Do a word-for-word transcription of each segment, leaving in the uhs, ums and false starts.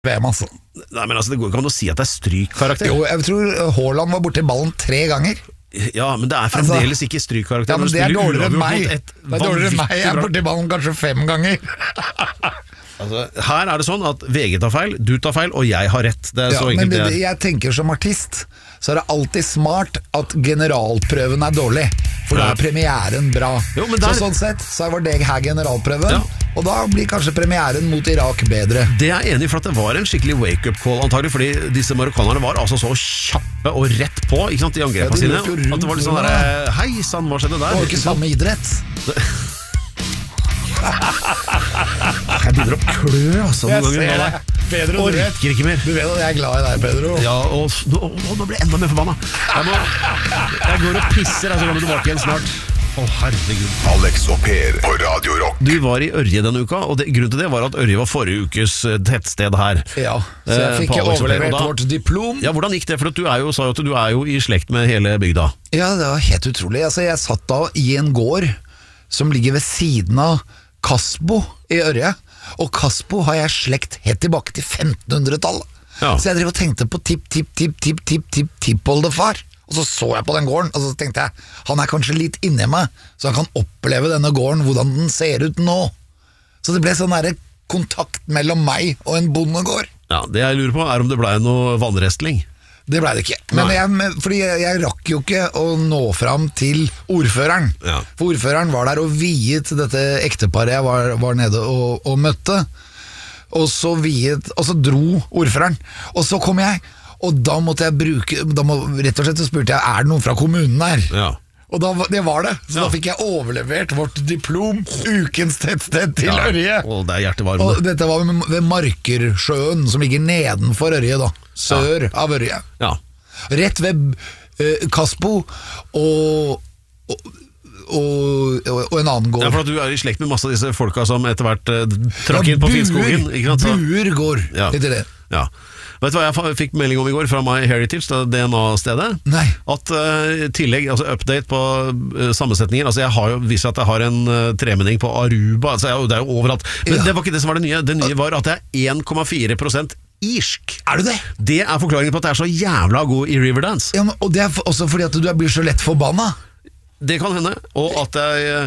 V M, altså. Nei, men altså, det går ikke an å si at det er strykkarakter. Jo, jeg tror Haaland var borte i ballen tre ganger. Ja, men det er fremdeles altså, ikke strykkarakter. Ja, men det er dårligere enn meg. Det er dårligere enn meg. Jeg er borte i ballen kanskje fem ganger. Altså, her er det sånn at V G tar feil, du tar feil, og jeg har rett. Det er ja, så enkelt men det, det er. Jeg tenker som artist, så er det alltid smart at generalprøven er dårlig, for da er premieren bra. Jo, men der... Så sånn sett, så var det her generalprøven, ja. Og da blir kanskje premieren mot Irak bedre. Det er jeg enig i, for at det var en skikkelig wake-up call antagelig, fordi disse marokkanerne var altså så kjappe og rett på, ikke sant, i angrepene ja, sine. At det var litt sånn der, hei sann, hva skjedde der? Det var jo ikke samme idrett. Jeg begynner å klø, altså. Jeg ser det. Pedro, du vet. Ikke mer. Du vet at jeg er glad i deg, Pedro. Ja, og nå, nå blir jeg enda mer forbanna. Jeg, må, jeg går og pisser, jeg så kommer tilbake igjen snart. Å, oh, herregud. Alex og Per på Radio Rock. Du var i Ørje denne uka, og det, grunnen til det var at Ørje var forrige ukes tettsted her. Ja, så jeg fikk eh, overlevert vårt diplom. Ja, hvordan gikk det? For du er jo, sa jo at du er jo i slekt med hele bygda. Ja, det var helt utrolig. Altså, jeg satt da i en gård som ligger ved siden av Kasbo i Ørje. Og Kasbo har jeg slekt helt tilbake til femtenhundretallet. Ja. Så jeg drev og tenkte på tipp, tipp, tipp, tipp, tipp, tipp, tippoldefar. Og så så jeg på den gården, og så tenkte jeg, han er kanskje litt inni meg, så han kan oppleve denne gården, hvordan den ser ut nå. Så det ble sånn der kontakt mellom meg og en bondegård. Ja, det jeg lurer på er om det ble noe vannrestling. Det ble det ikke, men jeg, fordi jeg, jeg rakk jo ikke å nå fram til ordføreren. Ja. For ordføreren var der og viet dette ekteparet jeg var, var nede og, og møtte. Og så viet, og så dro ordføreren. Og så kom jeg, og da måtte jeg bruke, da må, rett og slett så spurte jeg, er det noen fra kommunen der? Ja. Og da, det var det, så ja. Da fikk jeg overlevert vårt diplom, ukens tettsted til ja. Ørje. Og det er hjertevarmende. Og dette var ved Markersjøen, som ligger nedenfor Ørje da, sør ja. Av Ørje. Ja. Rett ved uh, Kasbo og... og Og, og, og en annen gård. Ja, for at du er i slekt med masse av disse folka som etter hvert uh, trakk ja, inn på Finnskogen. Buer går, ja. Heter det. Ja. Vet du hva jeg fikk melding om i går fra MyHeritage, D N A-stedet? Nei. At uh, tillegg, altså update på uh, sammensetninger. Altså jeg har jo vist at jeg har en uh, tremenning på Aruba, altså jeg, det er jo overalt. Men ja. Det var ikke det som var det nye. Det nye var at det er en komma fire prosent irsk. Er du det? Det er forklaringen på at det er så jævla god i Riverdance. Ja, men, og det er også fordi at du blir så lett forbanna. Det kan hende, og at jeg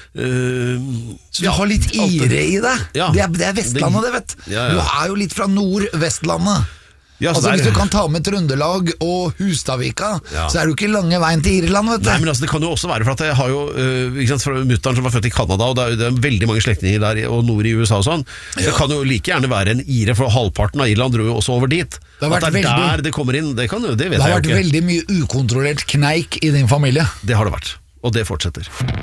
uh, Så du ja, har litt ire i deg? Ja, det, er, det er Vestlandet, det vet ja, ja. Du er jo litt fra Nord-Vestlandet. Ja, altså Hvis du kan ta med Trøndelag og Hustadvika, ja. Så er du ikke lange veien til Irland, vet du. Nei, men altså, det kan jo også være for at jeg har jo uh, ikke sant, fra mutteren som var født i Canada, og det er, det er veldig mange slektninger der, og nord i U S A og sånn. Ja. Det kan jo like gjerne være en ire, for halvparten av Irland dro jo også over dit. Det har vært at det er veldig, der det kommer inn, det, kan, det vet jeg jo ikke. Det har vært veldig mye ukontrollert kneik i din familie. Det har det vært, og det fortsetter.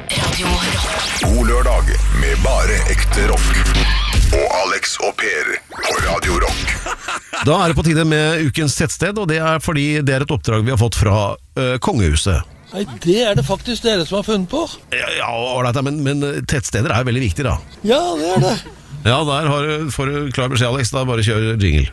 God lørdag med bare ekte rock. Og Alex og Per på Radio Rock. Da er det på tide med ukens tettsted, og det er fordi det er et oppdrag vi har fått fra uh, kongehuset. Nei, det er det faktisk dere som har funnet på. Ja, ja men, men tettsteder er jo veldig viktig da. Ja, det er det. Ja, der har du, får du klar beskjed, Alex. Da bare kjør jingle.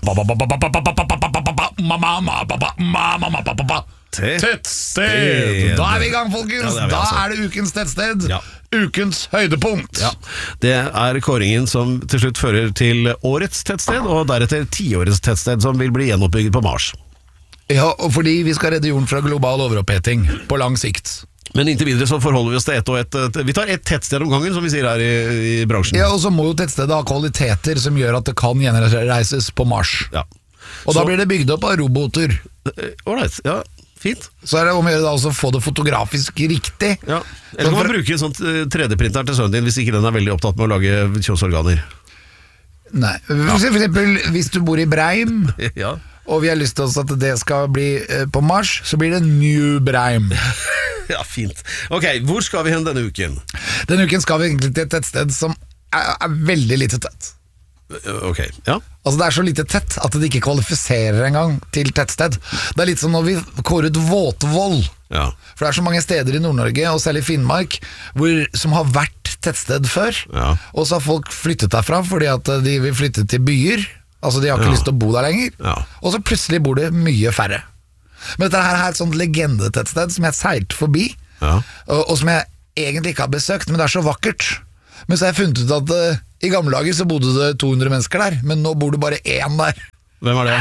Tettsted! Da er vi i gang, folkens. Ja, er vi, altså. Da er det ukens tettsted. Ja. Ukens høydepunkt. Ja. Det er kåringen som til slutt fører til årets tettsted, og deretter tiårets tettsted, som vil bli gjenoppbygget på Mars. Ja, og fordi vi skal redde jorden fra global overoppheting på lang sikt. Men inntil videre så forholder vi oss til ett og ett. Vi tar ett tettsted om gangen, som vi sier her i, i bransjen. Ja, og så må jo tettstedet ha kvaliteter som gjør at det kan gjenreises på Mars. Ja. Og så, da blir det bygd opp av roboter. Ålreit, ja, fint. Så er det om å gjøre da også få det fotografisk riktig. Ja. Eller kan man for... bruke en sånn tre D-printer til sønnen din hvis ikke den er veldig opptatt med å lage kjønnsorganer? Nei, for eksempel hvis du bor i Breim, ja. Og vi har lyst til oss at det skal bli på Mars, så blir det New Breim. Ja, fint. Ok, hvor skal vi hen denne uken? Denne uken skal vi egentlig til et tettsted som er, er veldig lite tett. Ok, ja. Altså det er så lite tett at det ikke kvalifiserer engang til tettsted. Det er litt som når vi kåret Våtvoll. Ja. For det er så mange steder i Nord-Norge, og selv i Finnmark, hvor, som har vært tettsted før. Ja. Og så har folk flyttet derfra fordi at de vil flytte til byer. Altså de har ikke ja. lyst til å bo der lenger. Ja. Og så plutselig bor det mye færre. Men dette her er et sånt legendetettsted som jeg seilte forbi, ja. og, og som jeg egentlig ikke har besøkt, men det er så vakkert. Men så har jeg funnet ut at uh, I gamle dager så bodde det to hundre mennesker der, men nå bor det bare én der. Hvem er det?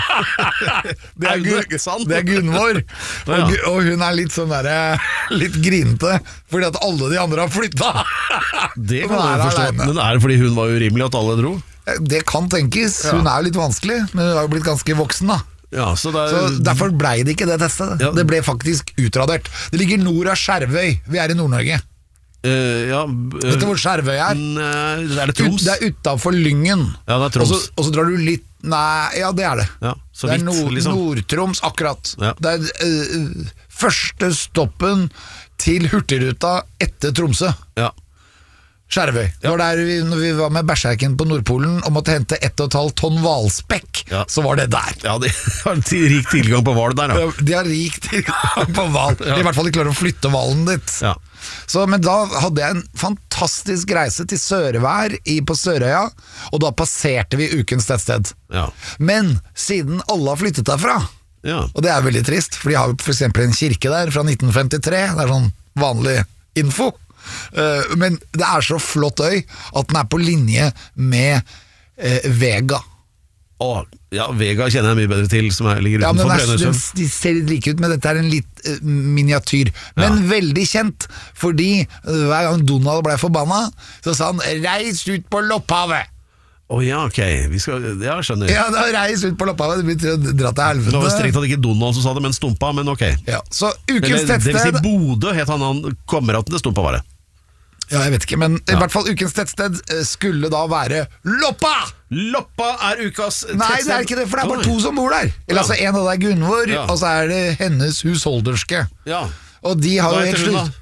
det, er Gun, det er Gunvor. Og, og hun er litt sånn der, litt grinete, fordi at alle de andre har flyttet. Det kan jeg forstå, men er det fordi hun var urimelig at alle dro? Det kan tenkes. Hun er jo litt vanskelig, men hun har jo blitt ganske voksen da. Ja, så, er... så derfor ble det ikke det testet. Ja. Det ble faktisk utradert. Det ligger nord av Skjervøy. Vi er i Nord-Norge. Uh, ja, uh, Vet du hvor Skjervøy er? Uh, er det Troms? Ut, det er utenfor Lyngen. Ja, det er Troms. Og så, og så drar du litt. Nei, ja det er det. Ja, så det er vidt, nord, liksom. Nord-Troms, akkurat. Ja. Det er uh, første stoppen til Hurtigruta etter Tromsø. Ja. Skjervøy. Det var der vi, når vi var med Bæsjeiken på Nordpolen og måtte hente ett og et halvt tonn hvalspekk, ja. Så var det der. Ja, de har rik tilgang på hval der, ja. De har rik tilgang på hval. Ja. I hvert fall de klarer å flytte hvalen dit. Ja. Så, men da hadde jeg en fantastisk reise til Sørvær i, på Sørøya, og da passerte vi ukens tettsted. Ja. Men siden alle har flyttet derfra, ja. Og det er veldig trist, for de har jo for eksempel en kirke der fra nitten femtitre, det er sånn vanlig info. Uh, men det er så flott øy at den er på linje med uh, Vega. Åh, ja, Vega kjenner jeg mye bedre til, som er, ligger utenfor ja, Brønnøysund. De ser litt like ut, men dette er en litt uh, miniatyr. Men ja. Veldig kjent, fordi uh, hver gang Donald ble forbanna, så sa han 'reis ut på Lopphavet'. Å oh, ja, ok, vi skal, ja, skjønner. Ja, da reis ut på Lopphavet, det betyr å dra til helvete. Det var strengt tatt ikke Donald som sa det, men Stumpa, men ok. Ja, så ukens tettsted. Det vil si Bodø het han, han kameraten til Stumpa var det. Ja, jeg vet ikke, men ja. I hvert fall ukens tettsted skulle da være Loppa! Loppa er ukas tettsted. Nei, det er ikke det, for det er bare to som bor der. Eller ja. Altså, en av det er Gunvor, ja. Og så er det hennes husholderske. Ja. Og de har jo helt slutt.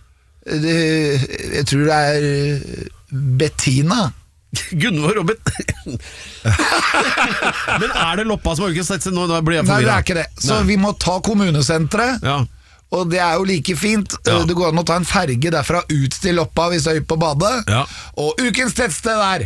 Jeg tror det er Bettina. Gunvor og Bettina. Men er det Loppa som er ukens tettsted? Nå, nå blir jeg forvirret. Nei, det er ikke det. Så Nei. Vi må ta kommunesentret. Ja. Og det er jo like fint. Ja. Det går an å ta en ferge derfra ut til Loppa hvis du er ute på badet. Ja. Og ukens tettsted er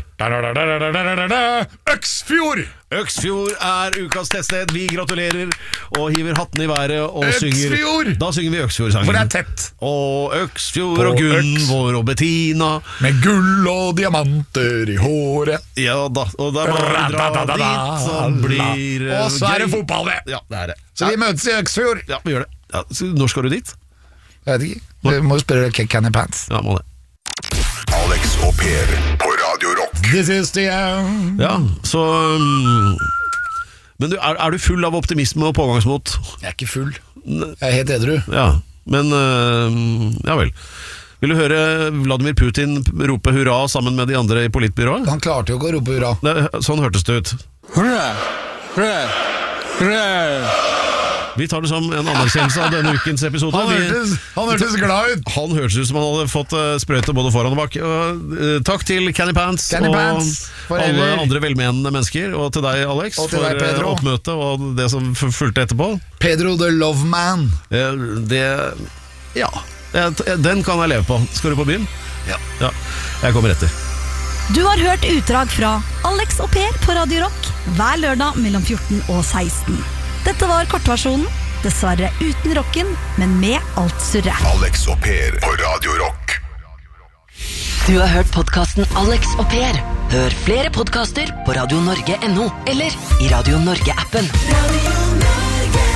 Øksfjord! Øksfjord er ukas tettsted. Vi gratulerer og hiver hatten i været og Øksfjord! synger. Da synger vi Øksfjord-sangen. For det er tett. Og Øksfjord og Gunvor og Bettina. Med gull og diamanter i håret. Ja da, og da må vi dra dit, så blir Og så er det fotball med. Ja, det er det. Så vi møtes i Øksfjord. Ja, vi gjør det. Ja, når skal du dit? Jeg vet ikke. Vi må jo spørre Kenny Pants. Ja, må det. Alex og Per på Radio Rock. This is the end. Ja, så um, Men du, er, er du full av optimisme og pågangsmot? Jeg er ikke full. Jeg er helt edru. Ja, men uh, ja vel. Vil du høre Vladimir Putin rope hurra sammen med de andre i politbyrået? Han klarte jo ikke å rope hurra. Det, sånn hørtes det ut. Hurra! Hurra! Hurra! Vi tar det som en anerkjennelse av denne ukens episode. Han hørtes, han hørtes glad ut. Han hørtes ut som han hadde fått sprøyte både foran og bak. Og, uh, takk til Kenny Pants Kenny og Pants, alle andre velmenende mennesker. Og til deg, Alex, og til for deg, oppmøtet og det som fulgte etterpå. Pedro the Love Man. Uh, det Ja, den kan jeg leve på. Skal du på byen? Ja, ja. Jeg kommer etter. Du har hørt utdrag fra Alex og Per på Radio Rock hver lørdag mellom fjorten og seksten. Dette var kortversjonen, dessverre uten rocken, men med alt surret. Alex og Per på Radio Rock. Du har hørt podcasten Alex og Per. Hør flere podcaster på radio norge punktum no eller i Radio Norge-appen. Radio Norge.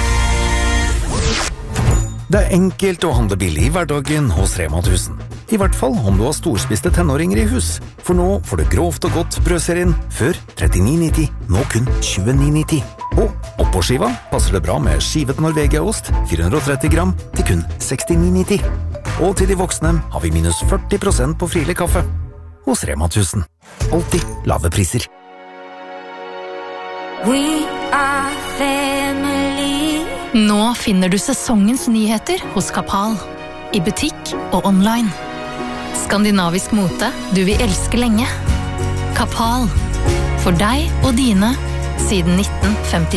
Det er enkelt å handle billig i hverdagen hos Rema tusen. I hvert fall om du har storspiste tenåringer i hus. For nå får du grovt og godt brødserien før trettini nitti, nå kun tjueni nitti. Og oppå skiva passer det bra med skivet Norvegia-ost, fire hundre og tretti gram, til kun sekstini nitti. Og til de voksne har vi minus førti prosent på frilig kaffe. Hos Rema tusen. Alltid lave priser. We are family. Nå finner du sesongens nyheter hos Kapal. I butikk og online. Skandinavisk mote du vil elske lenge. Kapal. For deg og dine siden nitten femti.